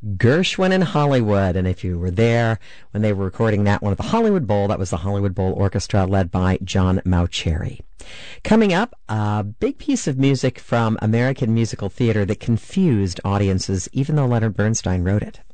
Gershwin in Hollywood. And if you were there when they were recording that one at the Hollywood Bowl, that was the Hollywood Bowl Orchestra led by John Mauceri. Coming up, a big piece of music from American musical theater that confused audiences, even though Leonard Bernstein wrote it.